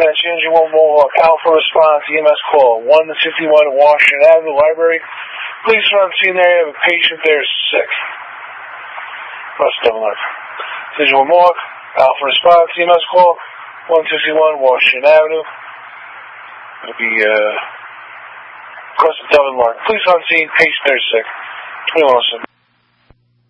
Attention, engine 1 Mohawk, Alpha response, EMS call, 151 Washington Avenue, Library. Police are on scene there, have a patient there sick. Cross double mark. Engine 1 Mohawk, Alpha response, EMS call, 151 Washington Avenue. It'll be, across the double mark. Police on scene, patient there sick. 2107.